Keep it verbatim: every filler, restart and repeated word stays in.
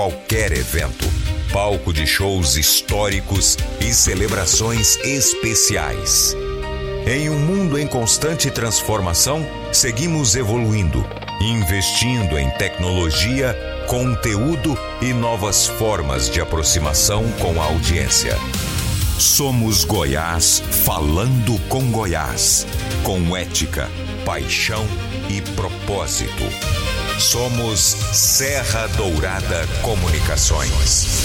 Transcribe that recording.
qualquer evento, palco de shows históricos e celebrações especiais. Em um mundo em constante transformação, seguimos evoluindo, investindo em tecnologia, conteúdo e novas formas de aproximação com a audiência. Somos Goiás falando com Goiás, com ética, paixão e propósito. Somos Serra Dourada Comunicações.